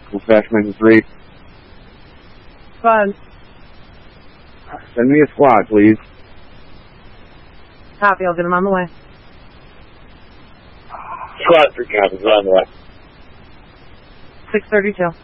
Dispatch Mission 3. Go ahead. Send me a squad, please. Copy, I'll get him on the way. Squad 3 copies, on the way. 632.